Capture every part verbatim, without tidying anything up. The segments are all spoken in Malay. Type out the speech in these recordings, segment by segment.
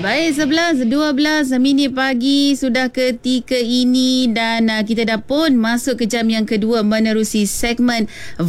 Baik, sebelas dua belas minit pagi sudah ketika ini dan uh, kita dah pun masuk ke jam yang kedua menerusi segmen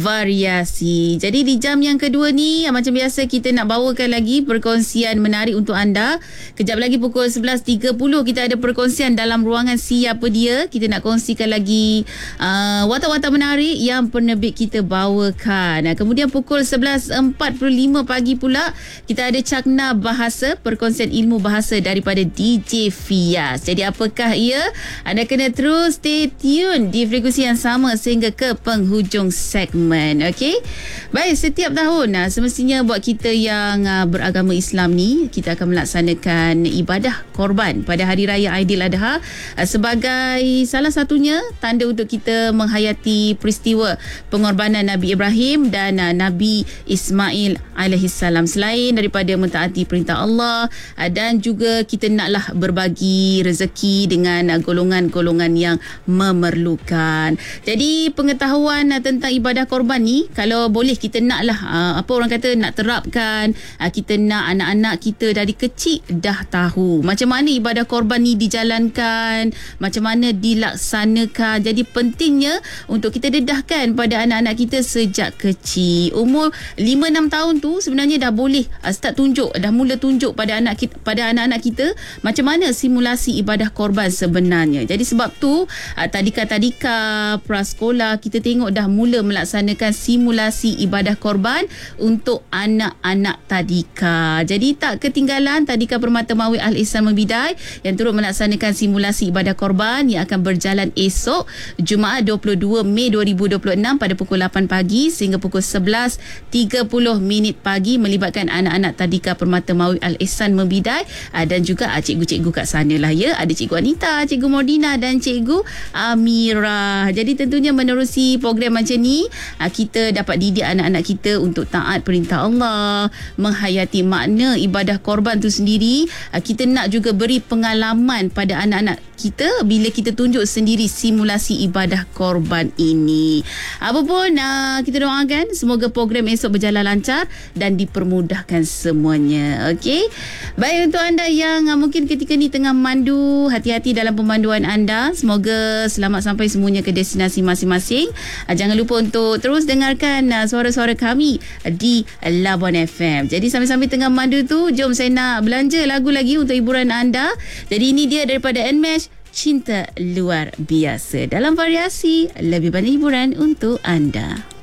variasi. Jadi di jam yang kedua ni uh, macam biasa kita nak bawakan lagi perkongsian menarik untuk anda. Kejap lagi pukul sebelas tiga puluh kita ada perkongsian dalam ruangan Siapa Dia. Kita nak kongsikan lagi uh, watak-watak menarik yang penerbit kita bawakan. Uh, kemudian pukul sebelas empat puluh lima pagi pula kita ada Cakna Bahasa, perkongsian ilmu bahasa daripada D J Fias. Jadi apakah ia? Anda kena terus stay tune di frekuensi yang sama sehingga ke penghujung segmen. Okey. Baik, setiap tahun nah, semestinya buat kita yang uh, beragama Islam ni, kita akan melaksanakan ibadah korban pada Hari Raya Aidiladha uh, sebagai salah satunya tanda untuk kita menghayati peristiwa pengorbanan Nabi Ibrahim dan uh, Nabi Ismail alaihissalam. Selain daripada mentaati perintah Allah uh, dan juga kita naklah berbagi rezeki dengan uh, golongan-golongan yang memerlukan. Jadi pengetahuan uh, tentang ibadah korban ni kalau boleh kita naklah uh, apa orang kata nak terapkan, uh, kita nak anak-anak kita dari kecil dah tahu macam mana ibadah korban ni dijalankan, macam mana dilaksanakan. Jadi pentingnya untuk kita dedahkan pada anak-anak kita sejak kecil. Umur lima enam tahun tu sebenarnya dah boleh uh, start tunjuk, dah mula tunjuk pada anak kita, pada anak-anak kita macam mana simulasi ibadah korban sebenarnya. Jadi sebab tu uh, tadika-tadika prasekolah kita tengok dah mula melaksanakan simulasi ibadah korban untuk anak-anak tadika. Jadi tak ketinggalan Tadika Permata Mawid Al-Ihsan Membidai yang turut melaksanakan simulasi ibadah korban yang akan berjalan esok Jumaat dua puluh dua Mei dua ribu dua puluh enam pada pukul lapan pagi sehingga pukul sebelas tiga puluh minit pagi melibatkan anak-anak Tadika Permata Mawid Al-Ihsan Membidai dan juga cikgu-cikgu kat sana lah ya. Ada Cikgu Anita, Cikgu Mordina dan Cikgu Amira. Jadi tentunya menerusi program macam ni kita dapat didik anak-anak kita untuk taat perintah Allah, menghayati makna ibadah korban tu sendiri. Kita nak juga beri pengalaman pada anak-anak kita bila kita tunjuk sendiri simulasi ibadah korban ini. Apapun kita doakan semoga program esok berjalan lancar dan dipermudahkan semuanya. Okey. Baik, untuk anda yang uh, mungkin ketika ni tengah memandu, hati-hati dalam pemanduan anda. Semoga selamat sampai semuanya ke destinasi masing-masing. Uh, jangan lupa untuk terus dengarkan uh, suara-suara kami uh, di Labuan F M. Jadi sambil-sambil tengah memandu tu, jom saya nak belanja lagu lagi untuk hiburan anda. Jadi ini dia daripada Nmesh, Cinta Luar Biasa. Dalam variasi, lebih banyak hiburan untuk anda.